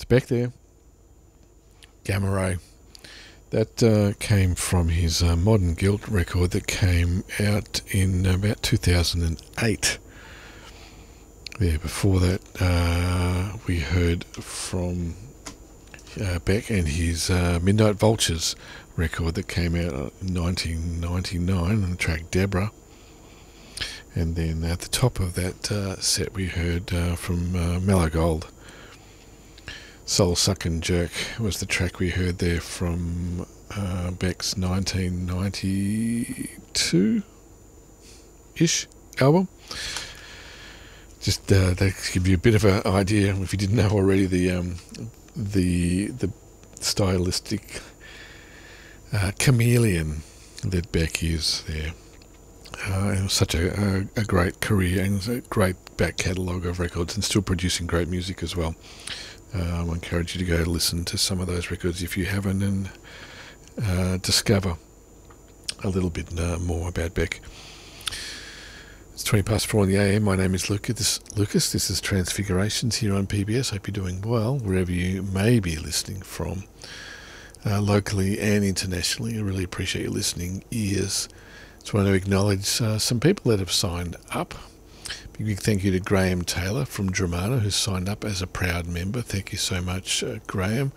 Beck there. Gamma Ray. That came from his Modern Guilt record that came out in about 2008. Yeah, before that we heard from Beck and his Midnight Vultures record that came out in 1999 on the track Deborah. And then at the top of that set we heard from Mellow Gold. Soul Suckin' Jerk was the track we heard there from Beck's 1992-ish album. Just that give you a bit of an idea, if you didn't know already, the stylistic chameleon that Beck is there. It was such a great career and a great back catalogue of records, and still producing great music as well. I encourage you to go listen to some of those records if you haven't, and discover a little bit more about Beck. It's 20 past 4 in the AM. My name is Lucas. This is Transfigurations here on PBS. Hope you're doing well wherever you may be listening from, locally and internationally. I really appreciate your listening ears. Just want to acknowledge some people that have signed up. Big thank you to Graham Taylor from Dramana, who's signed up as a proud member. Thank you so much, Graham.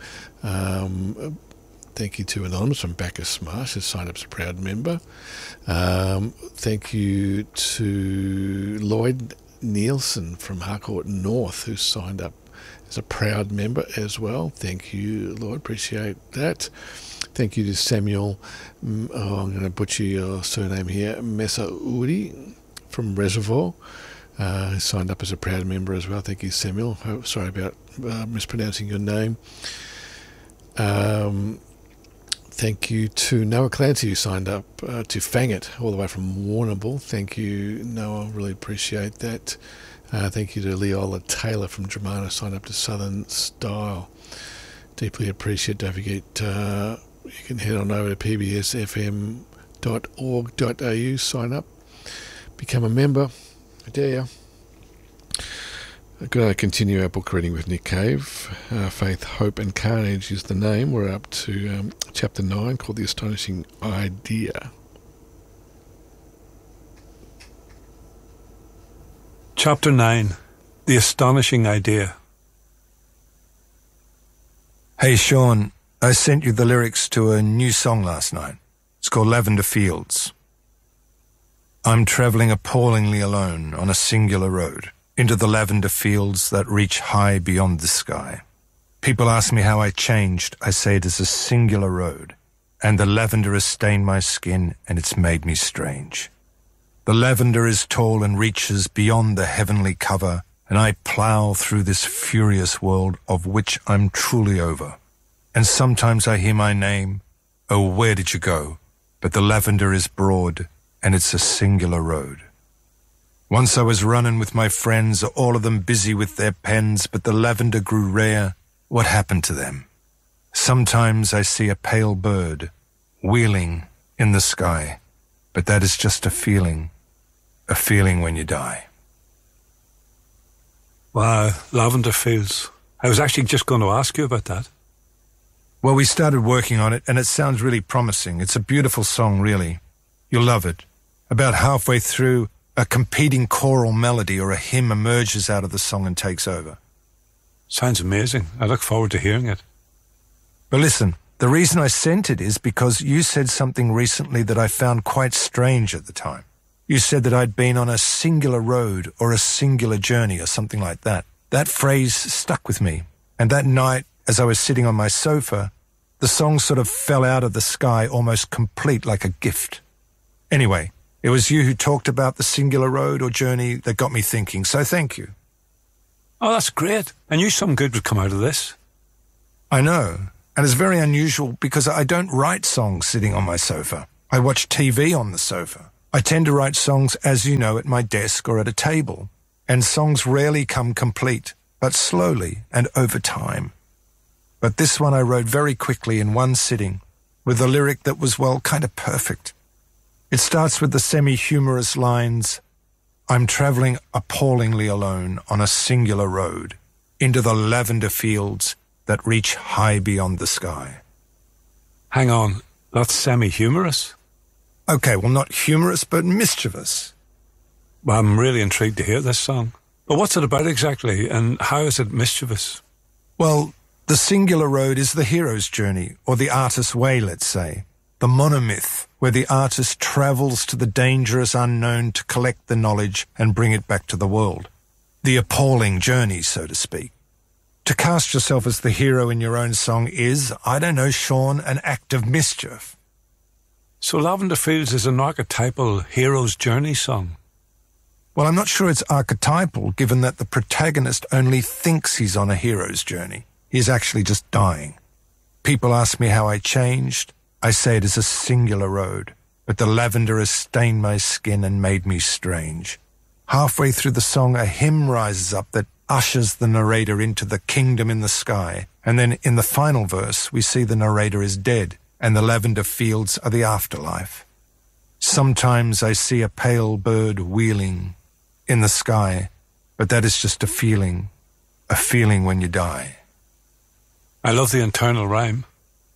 Thank you to Anonymous from Bacchus Marsh, who's signed up as a proud member. Thank you to Lloyd Nielsen from Harcourt North, who's signed up as a proud member as well. Thank you, Lloyd. Appreciate that. Thank you to Samuel, I'm going to butcher your surname here, Messaoudi from Reservoir, who signed up as a proud member as well. Thank you, Samuel. Sorry about mispronouncing your name. Thank you to Noah Clancy, who signed up to Fang It, all the way from Warrnambool. Thank you, Noah. Really appreciate that. Thank you to Leola Taylor from Dramana, signed up to Southern Style. Deeply appreciate. Don't forget, you can head on over to pbsfm.org.au, sign up, become a member. I dare you. I've got to continue our book reading with Nick Cave. Faith, Hope and Carnage is the name. We're up to chapter 9, called The Astonishing Idea. Chapter 9, The Astonishing Idea. Hey Sean, I sent you the lyrics to a new song last night. It's called Lavender Fields. I'm travelling appallingly alone on a singular road into the lavender fields that reach high beyond the sky. People ask me how I changed. I say it is a singular road, and the lavender has stained my skin and it's made me strange. The lavender is tall and reaches beyond the heavenly cover, and I plough through this furious world of which I'm truly over. And sometimes I hear my name, oh, where did you go? But the lavender is broad, and it's a singular road. Once I was running with my friends, all of them busy with their pens, but the lavender grew rare. What happened to them? Sometimes I see a pale bird wheeling in the sky, but that is just a feeling when you die. Wow, Lavender Fields. I was actually just going to ask you about that. Well, we started working on it, and it sounds really promising. It's a beautiful song, really. You'll love it. About halfway through, a competing choral melody or a hymn emerges out of the song and takes over. Sounds amazing. I look forward to hearing it. But listen, the reason I sent it is because you said something recently that I found quite strange at the time. You said that I'd been on a singular road or a singular journey or something like that. That phrase stuck with me. And that night, as I was sitting on my sofa, the song sort of fell out of the sky almost complete, like a gift. Anyway, it was you who talked about the singular road or journey that got me thinking, so thank you. Oh, that's great. I knew some good would come out of this. I know, and it's very unusual because I don't write songs sitting on my sofa. I watch TV on the sofa. I tend to write songs, as you know, at my desk or at a table, and songs rarely come complete, but slowly and over time. But this one I wrote very quickly in one sitting, with a lyric that was, well, kind of perfect. It starts with the semi-humorous lines, I'm travelling appallingly alone on a singular road, into the lavender fields that reach high beyond the sky. Hang on, that's semi-humorous. Okay, well, not humorous, but mischievous. Well, I'm really intrigued to hear this song. But what's it about exactly, and how is it mischievous? Well, the singular road is the hero's journey, or the artist's way, let's say. The monomyth, where the artist travels to the dangerous unknown to collect the knowledge and bring it back to the world. The appalling journey, so to speak. To cast yourself as the hero in your own song is, I don't know, Sean, an act of mischief. So Lavender Fields is an archetypal hero's journey song. Well, I'm not sure it's archetypal, given that the protagonist only thinks he's on a hero's journey. He's actually just dying. People ask me how I changed. I say it is a singular road, but the lavender has stained my skin and made me strange. Halfway through the song, a hymn rises up that ushers the narrator into the kingdom in the sky, and then in the final verse, we see the narrator is dead, and the lavender fields are the afterlife. Sometimes I see a pale bird wheeling in the sky, but that is just a feeling when you die. I love the internal rhyme.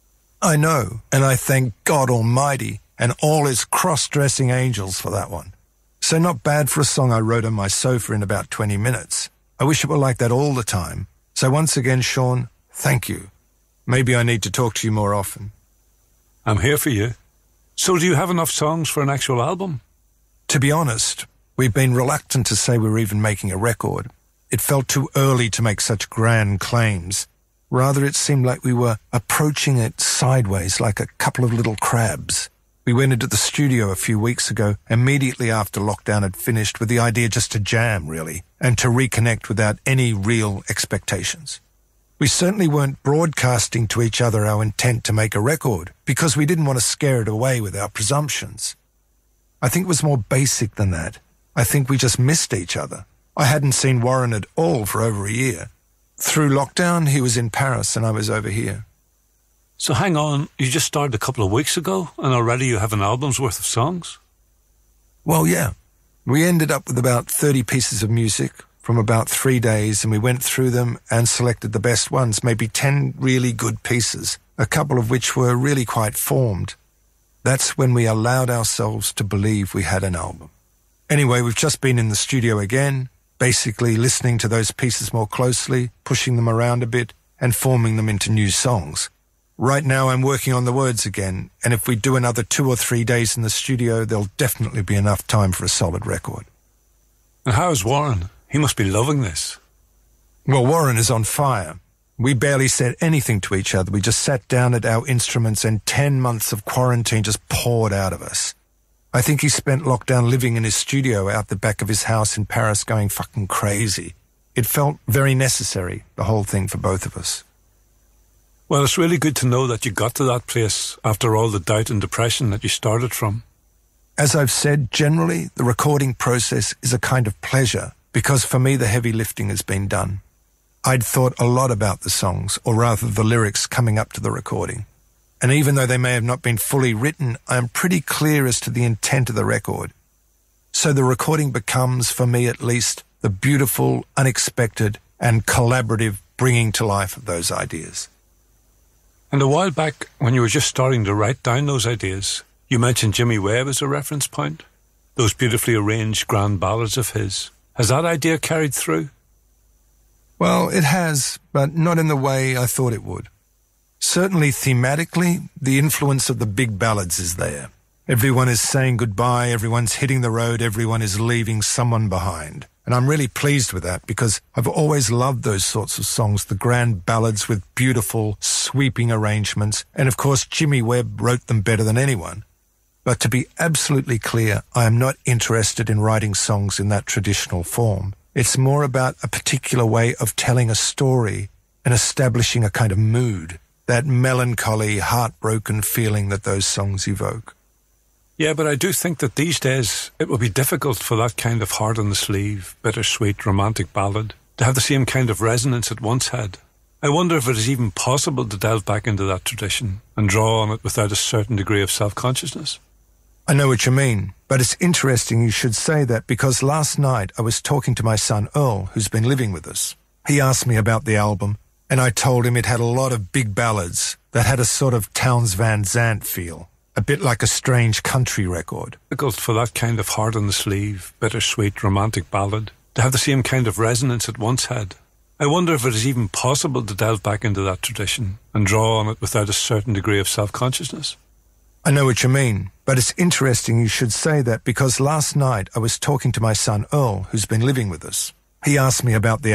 I know, and I thank God Almighty and all his cross-dressing angels for that one. So not bad for a song I wrote on my sofa in about 20 minutes. I wish it were like that all the time. So once again, Sean, thank you. Maybe I need to talk to you more often. I'm here for you. So do you have enough songs for an actual album? To be honest, we've been reluctant to say we're even making a record. It felt too early to make such grand claims. Rather, it seemed like we were approaching it sideways like a couple of little crabs. We went into the studio a few weeks ago, immediately after lockdown had finished, with the idea just to jam, really, and to reconnect without any real expectations. We certainly weren't broadcasting to each other our intent to make a record, because we didn't want to scare it away with our presumptions. I think it was more basic than that. I think we just missed each other. I hadn't seen Warren at all for over a year. Through lockdown, he was in Paris and I was over here. So hang on, you just started a couple of weeks ago and already you have an album's worth of songs? Well, yeah. We ended up with about 30 pieces of music from about 3 days, and we went through them and selected the best ones, maybe 10 really good pieces, a couple of which were really quite formed. That's when we allowed ourselves to believe we had an album. Anyway, we've just been in the studio again, basically listening to those pieces more closely, pushing them around a bit, and forming them into new songs. Right now I'm working on the words again, and if we do another 2 or 3 days in the studio, there'll definitely be enough time for a solid record. And how's Warren? He must be loving this. Well, Warren is on fire. We barely said anything to each other. We just sat down at our instruments and 10 months of quarantine just poured out of us. I think he spent lockdown living in his studio out the back of his house in Paris going fucking crazy. It felt very necessary, the whole thing for both of us. Well, it's really good to know that you got to that place after all the doubt and depression that you started from. As I've said, generally, the recording process is a kind of pleasure because for me the heavy lifting has been done. I'd thought a lot about the songs, or rather the lyrics coming up to the recording. And even though they may have not been fully written, I am pretty clear as to the intent of the record. So the recording becomes, for me at least, the beautiful, unexpected, and collaborative bringing to life of those ideas. And a while back, when you were just starting to write down those ideas, you mentioned Jimmy Webb as a reference point. Those beautifully arranged grand ballads of his. Has that idea carried through? Well, it has, but not in the way I thought it would. Certainly thematically, the influence of the big ballads is there. Everyone is saying goodbye, everyone's hitting the road, everyone is leaving someone behind. And I'm really pleased with that because I've always loved those sorts of songs, the grand ballads with beautiful, sweeping arrangements. And of course, Jimmy Webb wrote them better than anyone. But to be absolutely clear, I am not interested in writing songs in that traditional form. It's more about a particular way of telling a story and establishing a kind of mood, that melancholy, heartbroken feeling that those songs evoke. Yeah, but I do think that these days it would be difficult for that kind of heart-on-the-sleeve, bittersweet, romantic ballad to have the same kind of resonance it once had. I wonder if it is even possible to delve back into that tradition and draw on it without a certain degree of self-consciousness. I know what you mean, but it's interesting you should say that because last night I was talking to my son Earl, who's been living with us. He asked me about the album, and I told him it had a lot of big ballads that had a sort of Townes Van Zandt feel, a bit like a strange country record. Difficult for that kind of heart-on-the-sleeve, bittersweet romantic ballad to have the same kind of resonance it once had. I wonder if it is even possible to delve back into that tradition and draw on it without a certain degree of self-consciousness. I know what you mean, but it's interesting you should say that because last night I was talking to my son Earl, who's been living with us. He asked me about the